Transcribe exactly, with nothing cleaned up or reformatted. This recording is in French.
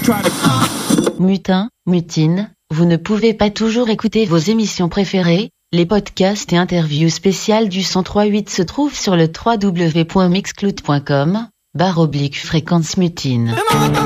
Mutin, mutine, vous ne pouvez pas toujours écouter vos émissions préférées. Les podcasts et interviews spéciales du cent trois virgule huit se trouvent sur le w w w point mixcloud point com, barre oblique fréquence mutine.